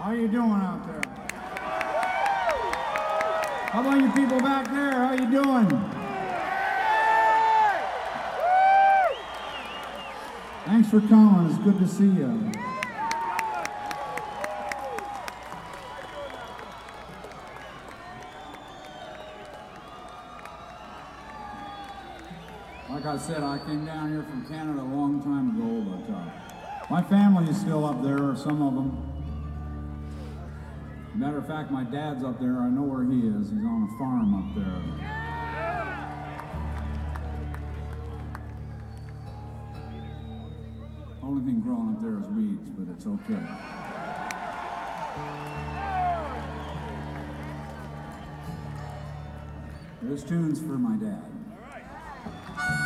How you doing out there? How about you people back there? How you doing? Thanks for coming. It's good to see you. Like I said, I came down here from Canada a long time ago, but my family is still up there, some of them. Matter of fact, my dad's up there. I know where he is. He's on a farm up there. Only thing growing up there is weeds, but it's okay. This tune's for my dad.